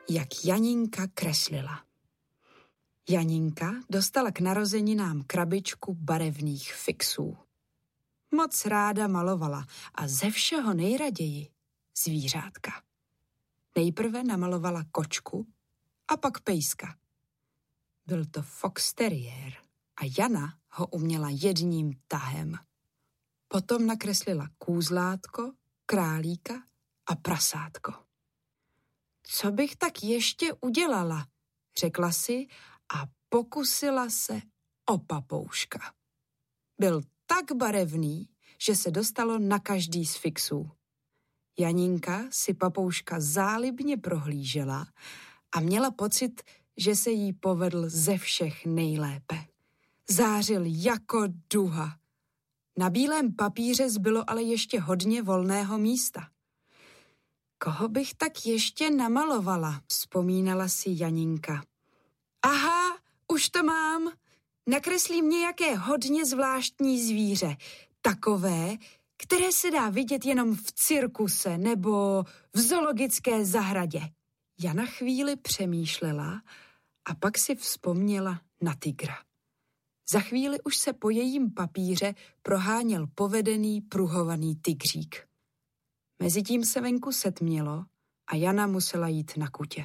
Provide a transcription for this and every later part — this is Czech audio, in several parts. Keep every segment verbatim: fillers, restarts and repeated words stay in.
jak Janinka kreslila. Janinka dostala k narozeninám krabičku barevných fixů. Moc ráda malovala a ze všeho nejraději zvířátka. Nejprve namalovala kočku a pak pejska. Byl to fox terrier a Jana ho uměla jedním tahem. Potom nakreslila kůzlátko, králíka a prasátko. Co bych tak ještě udělala, řekla si a pokusila se o papouška. Byl tak barevný, že se dostalo na každý z fixů. Janinka si papouška zálibně prohlížela a měla pocit, že se jí povedl ze všech nejlépe. Zářil jako duha. Na bílém papíře zbylo ale ještě hodně volného místa. Koho bych tak ještě namalovala, vzpomínala si Janinka. Aha, už to mám. Nakreslím nějaké hodně zvláštní zvíře. Takové, které se dá vidět jenom v cirkuse nebo v zoologické zahradě. Jana chvíli přemýšlela a pak si vzpomněla na tygra. Za chvíli už se po jejím papíře proháněl povedený, pruhovaný tygřík. Mezitím se venku setmělo a Jana musela jít na kutě.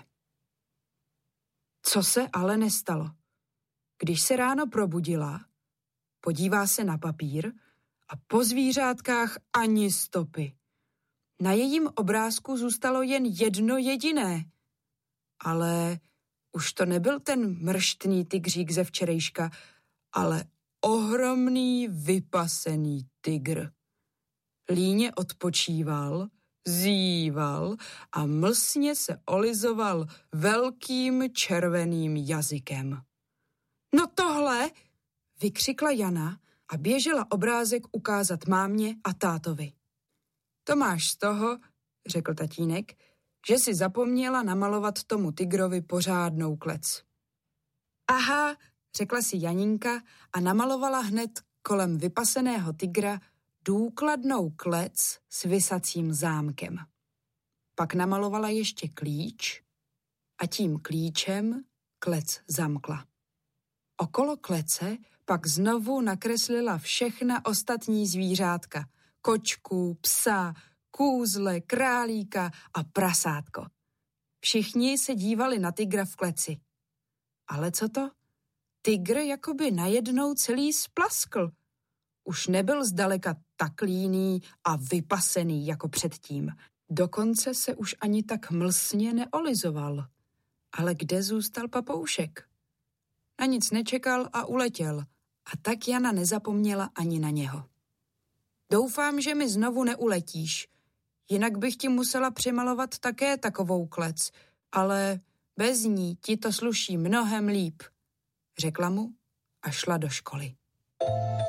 Co se ale nestalo? Když se ráno probudila, podívá se na papír a po zvířátkách ani stopy. Na jejím obrázku zůstalo jen jedno jediné. Ale už to nebyl ten mrštný tygřík ze včerejška, ale ohromný vypasený tygr. Líně odpočíval, zíval a mlsně se olizoval velkým červeným jazykem. No tohle, vykřikla Jana a běžela obrázek ukázat mámě a tátovi. To máš z toho, řekl tatínek, že si zapomněla namalovat tomu tygrovi pořádnou klec. Aha, řekla si Janinka a namalovala hned kolem vypaseného tygra důkladnou klec s visacím zámkem. Pak namalovala ještě klíč a tím klíčem klec zamkla. Okolo klece pak znovu nakreslila všechna ostatní zvířátka. Kočku, psa, kůzle, králíka a prasátko. Všichni se dívali na tygra v kleci. Ale co to? Tygr jakoby najednou celý splaskl. Už nebyl zdaleka tak líný a vypasený jako předtím. Dokonce se už ani tak mlsně neolizoval. Ale kde zůstal papoušek? Na nic nečekal a uletěl. A tak Jana nezapomněla ani na něho. Doufám, že mi znovu neuletíš. Jinak bych ti musela přimalovat také takovou klec, ale bez ní ti to sluší mnohem líp, řekla mu a šla do školy.